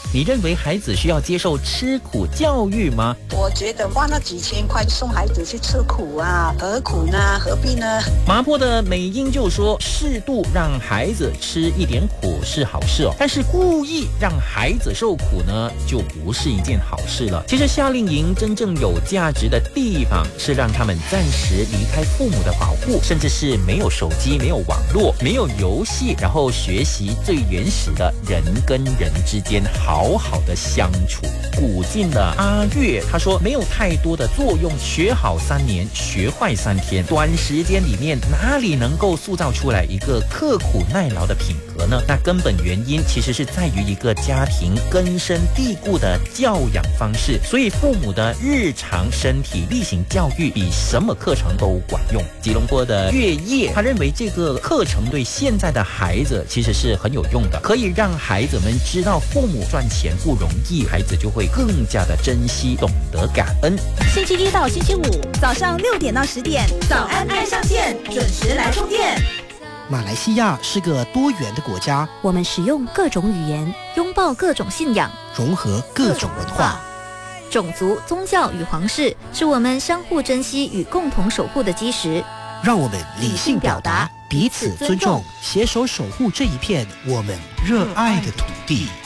你认为孩子需要接受吃苦教育吗？ 我觉得花那几千块送孩子去吃苦啊，何苦呢？何必呢？ 麻坡的美英就说，适度让孩子吃一点苦是好事哦，但是故意让孩子受苦呢，就不是一件好事了。其实夏令营真正有价值的地方，是让他们暂时离开父母的保护，甚至是没有手机、没有网络、没有游戏，然后学习最原始的人跟人之间好好的相处。古晋的阿月他说，没有太多的作用，学好3年，学坏3天，短时间里面哪里能够塑造出来一个刻苦耐劳的品格呢？那根本原因其实是在于一个家庭根深蒂固的教养方式，所以父母的日常身体力行教育比什么课程都管用。吉隆坡的月夜他认为这个课程对现在的孩子其实是很有用的，可以让孩子们知道父母赚钱不容易，孩子就会更加的珍惜，懂得感恩。 星期一到星期五早上6点到10点，早安爱上线，准时来充电。 马来西亚是个多元的国家， 我们使用各种语言，拥抱各种信仰， 融合各种文化。 种族、宗教与皇室是我们相互珍惜与共同守护的基石。 让我们理性表达，彼此尊重，携手守护这一片我们热爱的土地。